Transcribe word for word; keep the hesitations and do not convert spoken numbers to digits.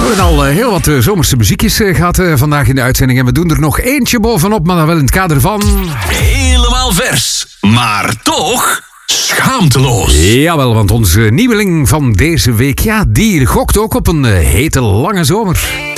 hebben al heel wat zomerse muziekjes gehad vandaag in de uitzending. En we doen er nog eentje bovenop, maar dan wel in het kader van... Helemaal vers, maar toch schaamteloos. Jawel, want onze nieuweling van deze week, ja, die gokt ook op een hete lange zomer.